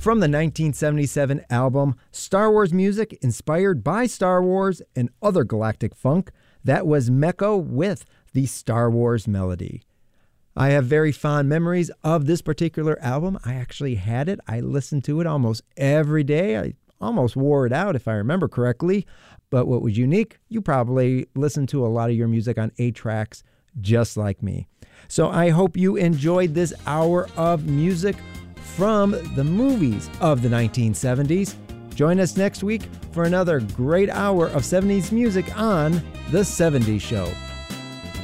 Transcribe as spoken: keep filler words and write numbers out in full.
From the nineteen seventy-seven album Star Wars Music Inspired by Star Wars and Other Galactic Funk, that was Mecco with the Star Wars Melody. I have very fond memories of this particular album. I actually had it. I listened to it almost every day. I almost wore it out if I remember correctly. But what was unique, you probably listened to a lot of your music on eight tracks just like me. So I hope you enjoyed this hour of music from the movies of the nineteen seventies. Join us next week for another great hour of seventies music on The seventies Show.